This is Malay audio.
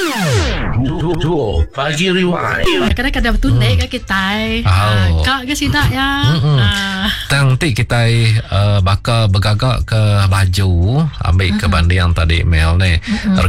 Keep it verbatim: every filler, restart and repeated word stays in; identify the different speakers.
Speaker 1: Duo Pagi Rewind.
Speaker 2: Kadang-kadang tunai kan kita.
Speaker 3: Oh.
Speaker 2: Kak ke sidak ya.
Speaker 3: Mm-mm.
Speaker 2: Ah.
Speaker 3: Nanti kita uh, bakal bergagak ke baju, ambil ke bandi yang tadi Mel ni.